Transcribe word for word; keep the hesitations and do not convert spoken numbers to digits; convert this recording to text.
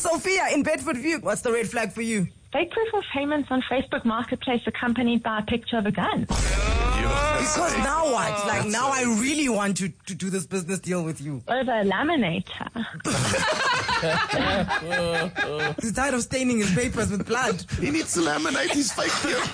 Sophia in Bedford View, what's the red flag for you? Fake proof of payments on Facebook Marketplace accompanied by a picture of a gun. Because now what? Like, now I really want to, to do this business deal with you. Over a laminator. He's tired of staining his papers with blood. He needs to laminate his fake deal.